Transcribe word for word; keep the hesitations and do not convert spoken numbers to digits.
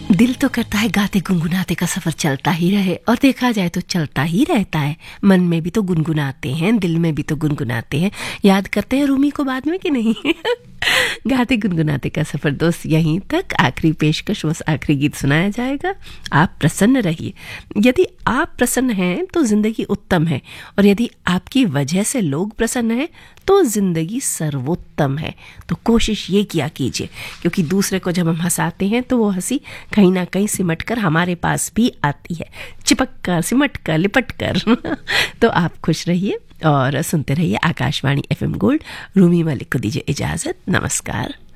दिल तो करता है गाते गुनगुनाते का सफर चलता ही रहे, और देखा जाए तो चलता ही रहता है। मन में भी तो गुनगुनाते हैं, दिल में भी तो गुनगुनाते हैं। याद करते हैं रूमी को बाद में कि नहीं? गाते गुनगुनाते का सफर दोस्त यहीं तक। आखिरी पेशकश, बस आखिरी गीत सुनाया जाएगा। आप प्रसन्न रहिए। यदि आप प्रसन्न हैं तो जिंदगी उत्तम है, और यदि आपकी वजह से लोग प्रसन्न हैं तो जिंदगी सर्वोत्तम है। तो कोशिश ये किया कीजिए, क्योंकि दूसरे को जब हम हंसाते हैं तो वो हंसी कहीं ना कहीं सिमट कर हमारे पास भी आती है, चिपक कर, सिमट कर, लिपट कर। तो आप खुश रहिए और सुनते रहिए आकाशवाणी एफएम गोल्ड। रूमी मलिक को दीजिए इजाजत। नमस्कार।